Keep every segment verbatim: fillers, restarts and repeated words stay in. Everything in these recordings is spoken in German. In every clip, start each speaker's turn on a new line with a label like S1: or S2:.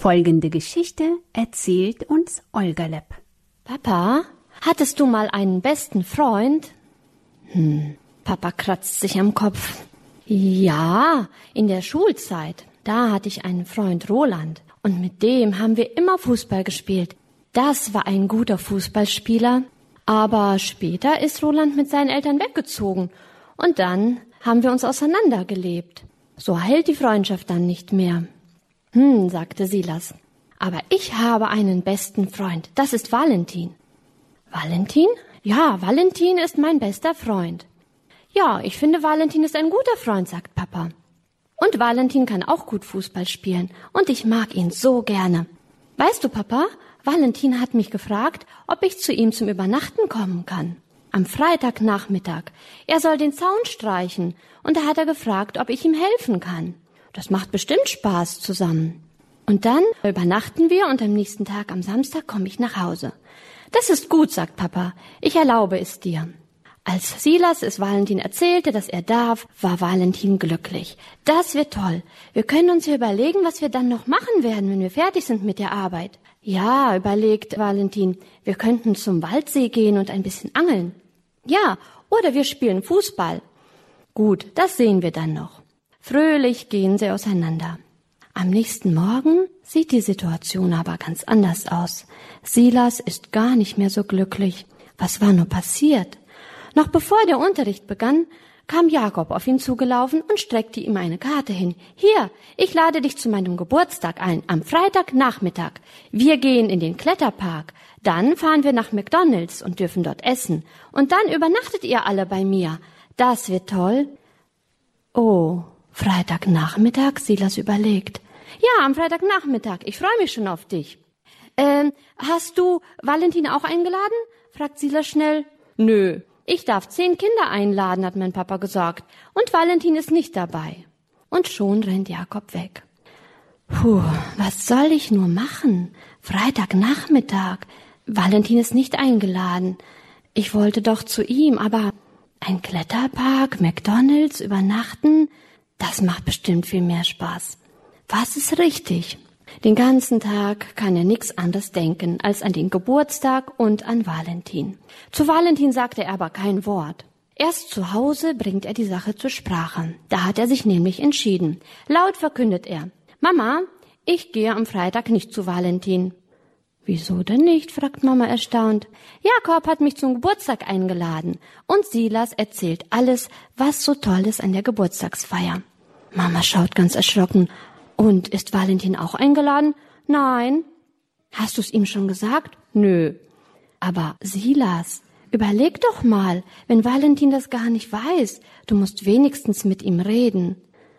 S1: Folgende Geschichte erzählt uns Olga Lepp.
S2: Papa, hattest du mal einen besten Freund? Hm, Papa kratzt sich am Kopf. Ja, in der Schulzeit. Da hatte ich einen Freund, Roland. Und mit dem haben wir immer Fußball gespielt. Das war ein guter Fußballspieler. Aber später ist Roland mit seinen Eltern weggezogen. Und dann haben wir uns auseinandergelebt. So hält die Freundschaft dann nicht mehr. Hm, sagte Silas. Aber ich habe einen besten Freund. Das ist Valentin. Valentin? Ja, Valentin ist mein bester Freund. Ja, ich finde, Valentin ist ein guter Freund, sagt Papa. Und Valentin kann auch gut Fußball spielen. Und ich mag ihn so gerne. Weißt du, Papa, Valentin hat mich gefragt, ob ich zu ihm zum Übernachten kommen kann. Am Freitagnachmittag. Er soll den Zaun streichen. Und da hat er gefragt, ob ich ihm helfen kann. Das macht bestimmt Spaß zusammen. Und dann übernachten wir und am nächsten Tag, am Samstag, komme ich nach Hause. Das ist gut, sagt Papa. Ich erlaube es dir. Als Silas es Valentin erzählte, dass er darf, war Valentin glücklich. Das wird toll. Wir können uns ja überlegen, was wir dann noch machen werden, wenn wir fertig sind mit der Arbeit. Ja, überlegt Valentin, wir könnten zum Waldsee gehen und ein bisschen angeln. Ja, oder wir spielen Fußball. Gut, das sehen wir dann noch. Fröhlich gehen sie auseinander. Am nächsten Morgen sieht die Situation aber ganz anders aus. Silas ist gar nicht mehr so glücklich. Was war nur passiert? Noch bevor der Unterricht begann, kam Jakob auf ihn zugelaufen und streckte ihm eine Karte hin. Hier, ich lade dich zu meinem Geburtstag ein, am Freitagnachmittag. Wir gehen in den Kletterpark. Dann fahren wir nach McDonald's und dürfen dort essen. Und dann übernachtet ihr alle bei mir. Das wird toll. Oh, Freitagnachmittag, Silas überlegt. Ja, am Freitagnachmittag. Ich freue mich schon auf dich. Ähm, hast du Valentin auch eingeladen? Fragt Silas schnell. Nö, ich darf zehn Kinder einladen, hat mein Papa gesagt. Und Valentin ist nicht dabei. Und schon rennt Jakob weg. Puh, was soll ich nur machen? Freitagnachmittag. Valentin ist nicht eingeladen. Ich wollte doch zu ihm, aber ein Kletterpark, McDonald's, übernachten, das macht bestimmt viel mehr Spaß. Was ist richtig? Den ganzen Tag kann er nichts anderes denken als an den Geburtstag und an Valentin. Zu Valentin sagte er aber kein Wort. Erst zu Hause bringt er die Sache zur Sprache. Da hat er sich nämlich entschieden. Laut verkündet er: Mama, ich gehe am Freitag nicht zu Valentin. Wieso denn nicht? Fragt Mama erstaunt. Jakob hat mich zum Geburtstag eingeladen und Silas erzählt alles, was so toll ist an der Geburtstagsfeier. Mama schaut ganz erschrocken. Und ist Valentin auch eingeladen? Nein. Hast du es ihm schon gesagt? Nö. Aber Silas, überleg doch mal, wenn Valentin das gar nicht weiß, du musst wenigstens mit ihm reden.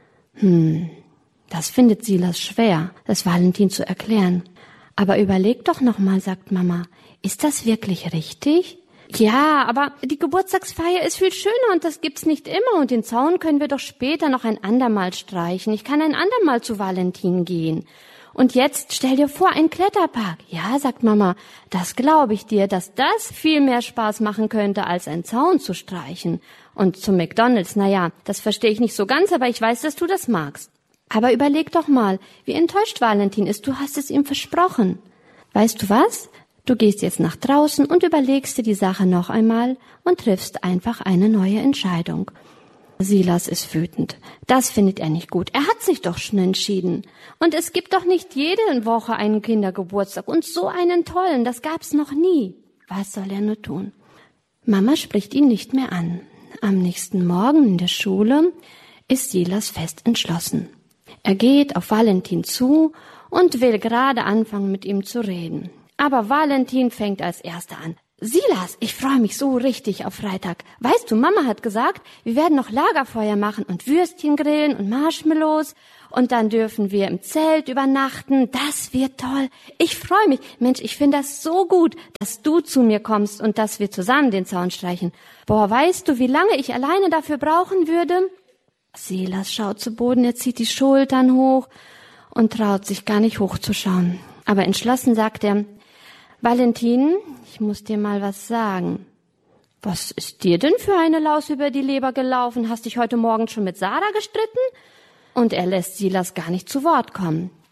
S2: Hm, das findet Silas schwer, das Valentin zu erklären. Aber überleg doch noch mal, sagt Mama, ist das wirklich richtig? Ja, aber die Geburtstagsfeier ist viel schöner und das gibt's nicht immer und den Zaun können wir doch später noch ein andermal streichen. Ich kann ein andermal zu Valentin gehen. Und jetzt stell dir vor, ein Kletterpark. Ja, sagt Mama, das glaube ich dir, dass das viel mehr Spaß machen könnte, als einen Zaun zu streichen. Und zum McDonald's, na ja, das verstehe ich nicht so ganz, aber ich weiß, dass du das magst. Aber überleg doch mal, wie enttäuscht Valentin ist. Du hast es ihm versprochen. Weißt du was? Du gehst jetzt nach draußen und überlegst dir die Sache noch einmal und triffst einfach eine neue Entscheidung. Silas ist wütend. Das findet er nicht gut. Er hat sich doch schon entschieden. Und es gibt doch nicht jede Woche einen Kindergeburtstag und so einen tollen. Das gab's noch nie. Was soll er nur tun? Mama spricht ihn nicht mehr an. Am nächsten Morgen in der Schule ist Silas fest entschlossen. Er geht auf Valentin zu und will gerade anfangen, mit ihm zu reden. Aber Valentin fängt als Erster an. Silas, ich freue mich so richtig auf Freitag. Weißt du, Mama hat gesagt, wir werden noch Lagerfeuer machen und Würstchen grillen und Marshmallows. Und dann dürfen wir im Zelt übernachten. Das wird toll. Ich freue mich. Mensch, ich finde das so gut, dass du zu mir kommst und dass wir zusammen den Zaun streichen. Boah, weißt du, wie lange ich alleine dafür brauchen würde? Silas schaut zu Boden, er zieht die Schultern hoch und traut sich gar nicht hochzuschauen. Aber entschlossen sagt er: Valentin, ich muss dir mal was sagen. Was ist dir denn für eine Laus über die Leber gelaufen? Hast dich heute Morgen schon mit Sarah gestritten? Und er lässt Silas gar nicht zu Wort kommen.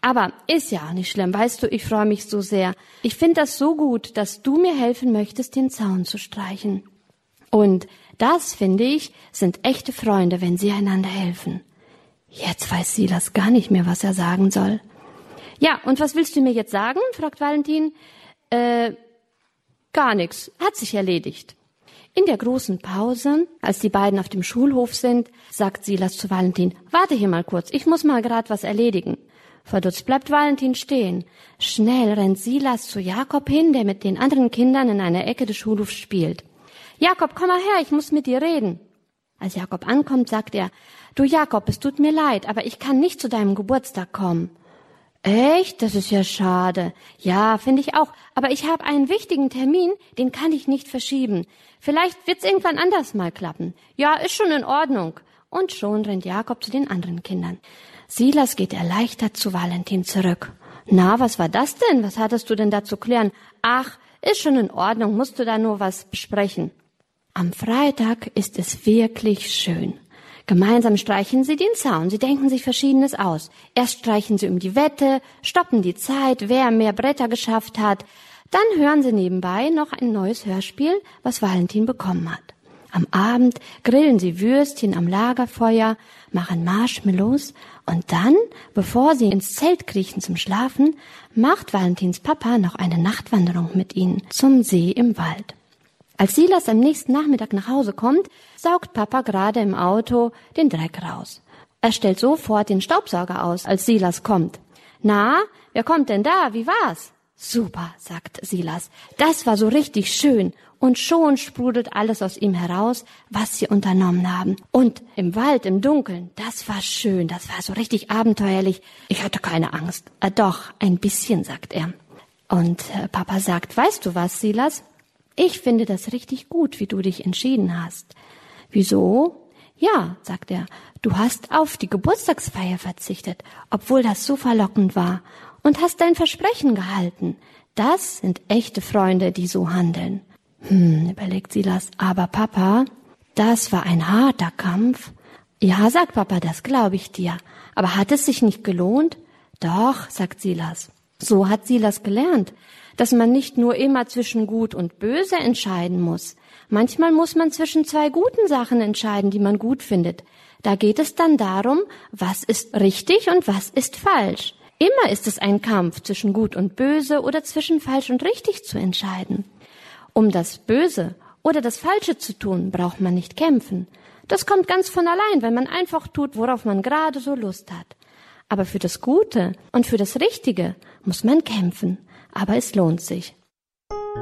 S2: Aber ist ja auch nicht schlimm, weißt du, ich freue mich so sehr. Ich finde das so gut, dass du mir helfen möchtest, den Zaun zu streichen. Und das, finde ich, sind echte Freunde, wenn sie einander helfen. Jetzt weiß Silas gar nicht mehr, was er sagen soll. Ja, und was willst du mir jetzt sagen? Fragt Valentin. Äh, gar nichts, hat sich erledigt. In der großen Pause, als die beiden auf dem Schulhof sind, sagt Silas zu Valentin, warte hier mal kurz, ich muss mal grad was erledigen. Verdutzt bleibt Valentin stehen. Schnell rennt Silas zu Jakob hin, der mit den anderen Kindern in einer Ecke des Schulhofs spielt. Jakob, komm mal her, ich muss mit dir reden. Als Jakob ankommt, sagt er, du Jakob, es tut mir leid, aber ich kann nicht zu deinem Geburtstag kommen. Echt? Das ist ja schade. Ja, finde ich auch. Aber ich habe einen wichtigen Termin, den kann ich nicht verschieben. Vielleicht wird's irgendwann anders mal klappen. Ja, ist schon in Ordnung. Und schon rennt Jakob zu den anderen Kindern. Silas geht erleichtert zu Valentin zurück. Na, was war das denn? Was hattest du denn da zu klären? Ach, ist schon in Ordnung, musst du da nur was besprechen. Am Freitag ist es wirklich schön. Gemeinsam streichen sie den Zaun. Sie denken sich Verschiedenes aus. Erst streichen sie um die Wette, stoppen die Zeit, wer mehr Bretter geschafft hat. Dann hören sie nebenbei noch ein neues Hörspiel, was Valentin bekommen hat. Am Abend grillen sie Würstchen am Lagerfeuer, machen Marshmallows und dann, bevor sie ins Zelt kriechen zum Schlafen, macht Valentins Papa noch eine Nachtwanderung mit ihnen zum See im Wald. Als Silas am nächsten Nachmittag nach Hause kommt, saugt Papa gerade im Auto den Dreck raus. Er stellt sofort den Staubsauger aus, als Silas kommt. Na, wer kommt denn da? Wie war's? Super, sagt Silas. Das war so richtig schön. Und schon sprudelt alles aus ihm heraus, was sie unternommen haben. Und im Wald, im Dunkeln, das war schön, das war so richtig abenteuerlich. Ich hatte keine Angst. Äh, doch, ein bisschen, sagt er. Und äh, Papa sagt, weißt du was, Silas? Ich finde das richtig gut, wie du dich entschieden hast. Wieso? Ja, sagt er, du hast auf die Geburtstagsfeier verzichtet, obwohl das so verlockend war, und hast dein Versprechen gehalten. Das sind echte Freunde, die so handeln. Hm, überlegt Silas, aber Papa, das war ein harter Kampf. Ja, sagt Papa, das glaube ich dir. Aber hat es sich nicht gelohnt? Doch, sagt Silas. So hat Silas gelernt, dass man nicht nur immer zwischen Gut und Böse entscheiden muss. Manchmal muss man zwischen zwei guten Sachen entscheiden, die man gut findet. Da geht es dann darum, was ist richtig und was ist falsch. Immer ist es ein Kampf zwischen Gut und Böse oder zwischen falsch und richtig zu entscheiden. Um das Böse oder das Falsche zu tun, braucht man nicht kämpfen. Das kommt ganz von allein, wenn man einfach tut, worauf man gerade so Lust hat. Aber für das Gute und für das Richtige muss man kämpfen. Aber es lohnt sich.